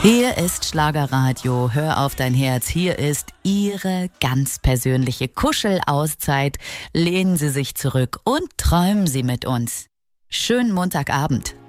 Hier ist Schlagerradio, hör auf dein Herz, hier ist Ihre ganz persönliche Kuschelauszeit. Lehnen Sie sich zurück und träumen Sie mit uns. Schönen Montagabend.